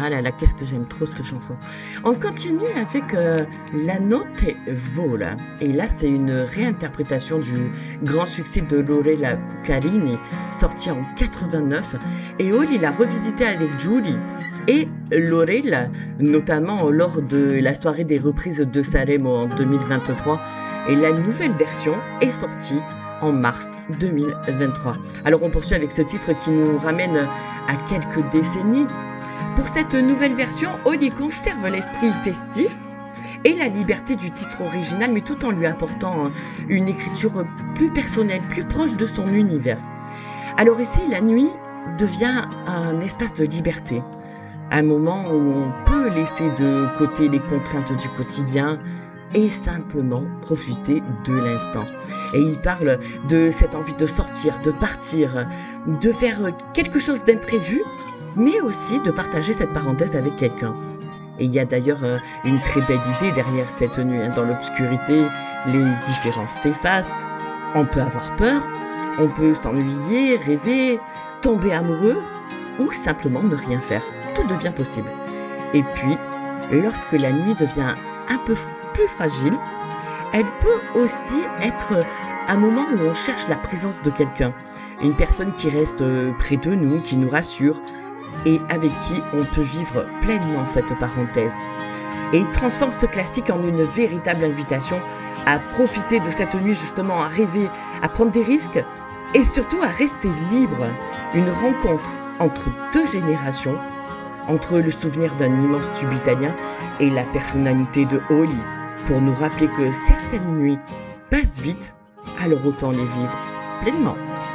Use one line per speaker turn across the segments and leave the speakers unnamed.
Ah là là, qu'est-ce que j'aime trop cette chanson. On continue avec La Notte Vola. Et là, c'est une réinterprétation du grand succès de Lorella Cuccarini, sorti en 89. Et Oli l'a revisité avec Julie et Lorella, notamment lors de la soirée des reprises de Sanremo en 2023. Et la nouvelle version est sortie en mars 2023. Alors on poursuit avec ce titre qui nous ramène à quelques décennies. Pour cette nouvelle version, Oli conserve l'esprit festif et la liberté du titre original, mais tout en lui apportant une écriture plus personnelle, plus proche de son univers. Alors ici, la nuit devient un espace de liberté, un moment où on peut laisser de côté les contraintes du quotidien et simplement profiter de l'instant. Et il parle de cette envie de sortir, de partir, de faire quelque chose d'imprévu, mais aussi de partager cette parenthèse avec quelqu'un. Et il y a d'ailleurs une très belle idée derrière cette nuit. Dans l'obscurité, les différences s'effacent, on peut avoir peur, on peut s'ennuyer, rêver, tomber amoureux, ou simplement ne rien faire. Tout devient possible. Et puis, lorsque la nuit devient un peu plus fragile, elle peut aussi être un moment où on cherche la présence de quelqu'un, une personne qui reste près de nous, qui nous rassure et avec qui on peut vivre pleinement cette parenthèse. Et il transforme ce classique en une véritable invitation à profiter de cette nuit, justement à rêver, à prendre des risques et surtout à rester libre. Une rencontre entre deux générations, entre le souvenir d'un immense tube italien et la personnalité de Oli, pour nous rappeler que certaines nuits passent vite, alors autant les vivre pleinement.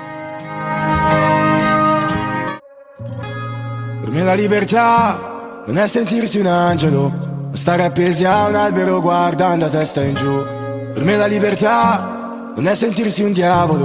Per me la libertà non è sentirsi un angelo, ma stare appesi a un albero guardando a testa in giù. Per me la libertà non è sentirsi un diavolo,